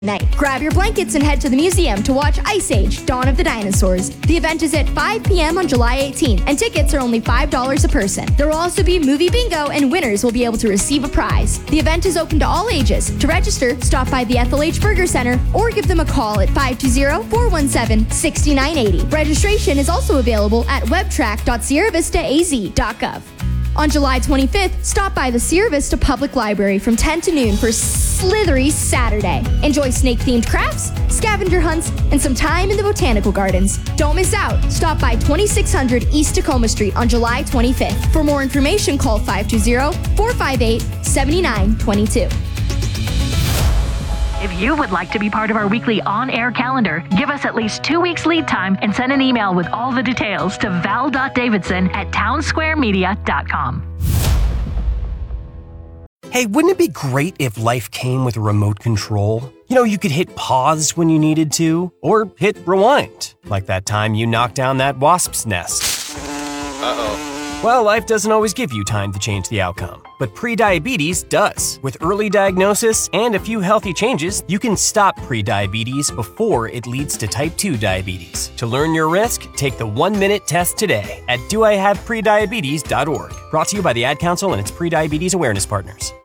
night. Grab your blankets and head to the museum to watch Ice Age: Dawn of the Dinosaurs. The event is at 5 p.m. on July 18th, and tickets are only $5 a person. There will also be movie bingo, and winners will be able to receive a prize. The event is open to all ages. To register, stop by the Ethel H. Burger Center or give them a call at 520-417-6980. Registration is also available at webtrack.sierravista.az.gov. On July 25th, stop by the Sierra Vista Public Library from 10 to noon for Slithery Saturday. Enjoy snake-themed crafts, scavenger hunts, and some time in the botanical gardens. Don't miss out. Stop by 2600 East Tacoma Street on July 25th. For more information, call 520-458-7922. If you would like to be part of our weekly on-air calendar, give us at least 2 weeks lead time and send an email with all the details to val.davidson@townsquaremedia.com. Hey, wouldn't it be great if life came with a remote control? You know, you could hit pause when you needed to, or hit rewind, like that time you knocked down that wasp's nest. Uh-oh. Well, life doesn't always give you time to change the outcome, but prediabetes does. With early diagnosis and a few healthy changes, you can stop prediabetes before it leads to type 2 diabetes. To learn your risk, take the 1-minute test today at doihaveprediabetes.org. Brought to you by the Ad Council and its prediabetes awareness partners.